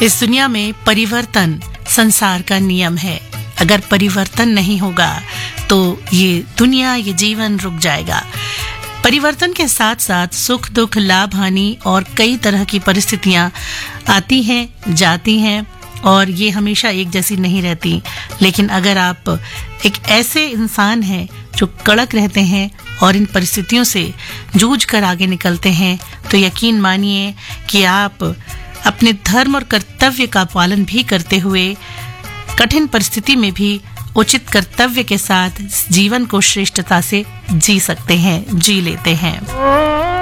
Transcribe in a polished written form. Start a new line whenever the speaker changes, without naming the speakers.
इस दुनिया में परिवर्तन संसार का नियम है। अगर परिवर्तन नहीं होगा तो ये दुनिया, ये जीवन रुक जाएगा। परिवर्तन के साथ साथ सुख दुख, लाभ हानि और कई तरह की परिस्थितियां आती हैं, जाती हैं और ये हमेशा एक जैसी नहीं रहती। लेकिन अगर आप एक ऐसे इंसान हैं जो कड़क रहते हैं और इन परिस्थितियों से जूझ कर आगे निकलते हैं, तो यकीन मानिए कि आप अपने धर्म और कर्तव्य का पालन भी करते हुए कठिन परिस्थिति में भी उचित कर्तव्य के साथ जीवन को श्रेष्ठता से जी सकते हैं, जी लेते हैं।